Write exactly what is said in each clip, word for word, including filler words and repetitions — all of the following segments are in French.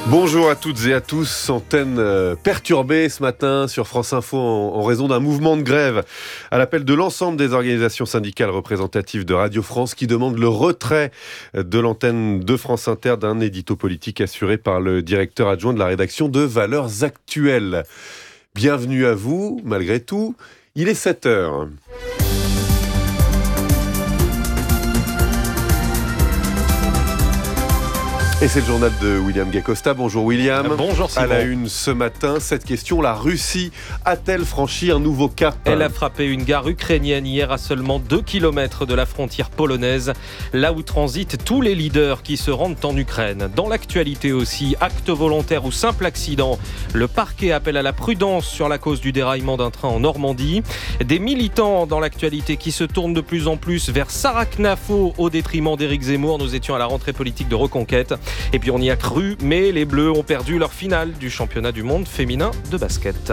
Bonjour à toutes et à tous, antenne perturbée ce matin sur France Info en, en raison d'un mouvement de grève à l'appel de l'ensemble des organisations syndicales représentatives de Radio France qui demandent le retrait de l'antenne de France Inter d'un édito politique assuré par le directeur adjoint de la rédaction de Valeurs Actuelles. Bienvenue à vous, malgré tout, il est sept heures. Et c'est le journal de William Gacosta. Bonjour William. Bonjour Simon. À la une ce matin, cette question, la Russie a-t-elle franchi un nouveau cap ? Elle a frappé une gare ukrainienne hier à seulement deux kilomètres de la frontière polonaise, là où transitent tous les leaders qui se rendent en Ukraine. Dans l'actualité aussi, acte volontaire ou simple accident, le parquet appelle à la prudence sur la cause du déraillement d'un train en Normandie. Des militants dans l'actualité qui se tournent de plus en plus vers Sarah Knafo au détriment d'Éric Zemmour. Nous étions à la rentrée politique de Reconquête. Et puis on y a cru, mais les Bleus ont perdu leur finale du championnat du monde féminin de basket.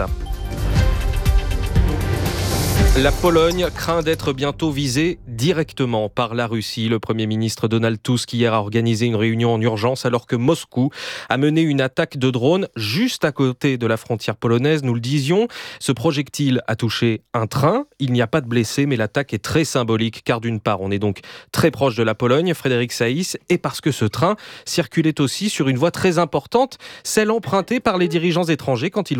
La Pologne craint d'être bientôt visée directement par la Russie. Le Premier ministre Donald Tusk hier a organisé une réunion en urgence alors que Moscou a mené une attaque de drone juste à côté de la frontière polonaise. Nous le disions, ce projectile a touché un train. Il n'y a pas de blessés, mais l'attaque est très symbolique car d'une part, on est donc très proche de la Pologne, Frédéric Saïs, et parce que ce train circulait aussi sur une voie très importante, celle empruntée par les dirigeants étrangers quand ils